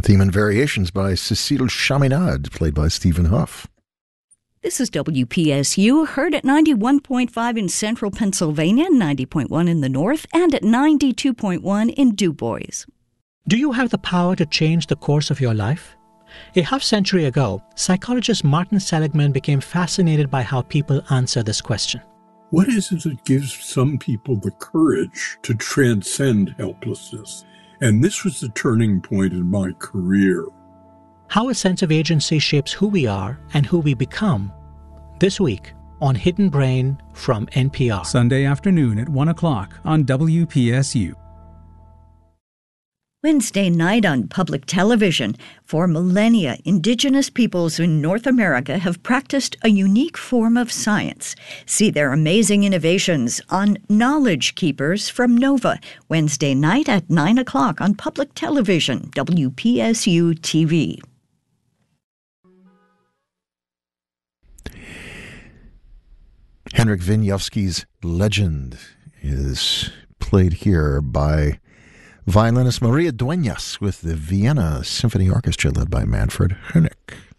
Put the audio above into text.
Theme and Variations by Cécile Chaminade, played by Stephen Huff. This is WPSU, heard at 91.5 in central Pennsylvania, 90.1 in the north, and at 92.1 in Du Bois. Do you have the power to change the course of your life? A half-century ago, psychologist Martin Seligman became fascinated by how people answer this question. What is it that gives some people the courage to transcend helplessness? And this was the turning point in my career. How a sense of agency shapes who we are and who we become. This week on Hidden Brain from NPR. Sunday afternoon at 1 o'clock on WPSU. Wednesday night on public television. For millennia, indigenous peoples in North America have practiced a unique form of science. See their amazing innovations on Knowledge Keepers from NOVA, Wednesday night at 9 o'clock on public television, WPSU TV. Henryk Wieniawski's Legend is played here by violinist Maria Dueñas with the Vienna Symphony Orchestra led by Manfred Honeck.